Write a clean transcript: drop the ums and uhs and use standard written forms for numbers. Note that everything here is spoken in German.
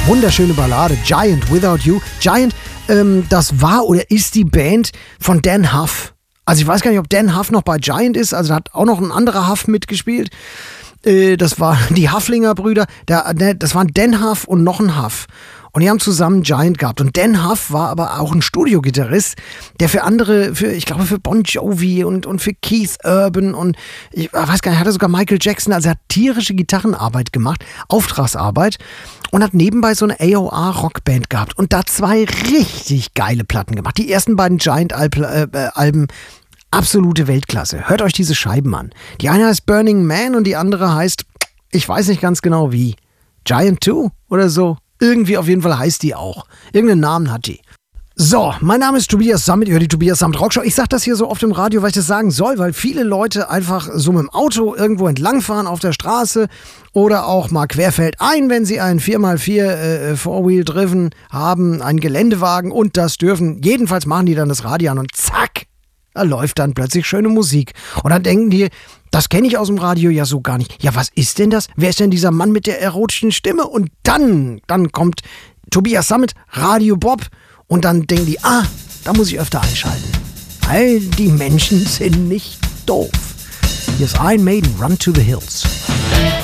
wunderschöne Ballade, Giant Without You. Giant, das war oder ist die Band von Dan Huff. Also ich weiß gar nicht, ob Dan Huff noch bei Giant ist, also da hat auch noch ein anderer Huff mitgespielt. Das waren die Hufflinger Brüder, das waren Dan Huff und noch ein Huff. Und die haben zusammen Giant gehabt. Und Dan Huff war aber auch ein Studiogitarrist, der für andere, ich glaube für Bon Jovi und für Keith Urban und ich weiß gar nicht, hatte sogar Michael Jackson, also er hat tierische Gitarrenarbeit gemacht, Auftragsarbeit und hat nebenbei so eine AOR-Rockband gehabt und da 2 richtig geile Platten gemacht. Die ersten beiden Giant-Alben, absolute Weltklasse. Hört euch diese Scheiben an. Die eine heißt Burning Man und die andere heißt, ich weiß nicht ganz genau wie, Giant 2 oder so. Irgendwie auf jeden Fall heißt die auch. Irgendeinen Namen hat die. So, mein Name ist Tobias Sammet, ihr hört die Tobias Sammet Rockshow. Ich sag das hier so oft im Radio, weil ich das sagen soll, weil viele Leute einfach so mit dem Auto irgendwo entlangfahren auf der Straße oder auch mal querfeldein, wenn sie einen 4x4 Four-Wheel-Driven haben, einen Geländewagen und das dürfen. Jedenfalls machen die dann das Radio an und zack, da läuft dann plötzlich schöne Musik. Und dann denken die, das kenne ich aus dem Radio ja so gar nicht. Ja, was ist denn das? Wer ist denn dieser Mann mit der erotischen Stimme? Und dann kommt Tobias Sammet, Radio Bob. Und dann denken die, da muss ich öfter einschalten. Weil die Menschen sind nicht doof. Hier ist Iron Maiden, Run to the Hills.